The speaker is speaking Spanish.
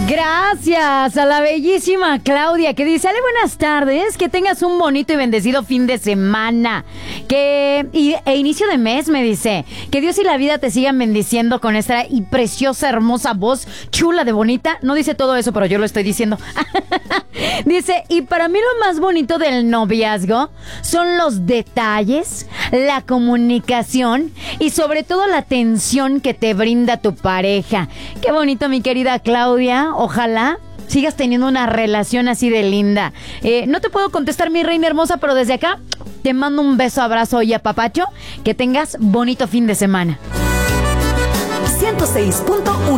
Gracias a la bellísima Claudia que dice: Ale, buenas tardes, que tengas un bonito y bendecido fin de semana e inicio de mes. Me dice que Dios y la vida te sigan bendiciendo con esta y preciosa, hermosa voz, chula de bonita. No dice todo eso, pero yo lo estoy diciendo. Dice: y para mí lo más bonito del noviazgo son los detalles, la comunicación y sobre todo la atención que te brinda tu pareja. Qué bonito, mi querida Claudia. Ojalá sigas teniendo una relación así de linda. No te puedo contestar, mi reina hermosa, pero desde acá te mando un beso, abrazo y apapacho. Que tengas bonito fin de semana. 106.1